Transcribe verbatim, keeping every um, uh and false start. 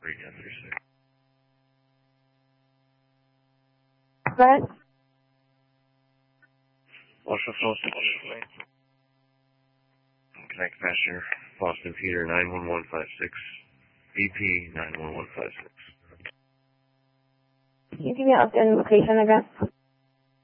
three ten three six. Go ahead. Washington Boston. Connect passenger Boston Peter nine one one five six. B P nine one one five six. Can you give me an updated location again?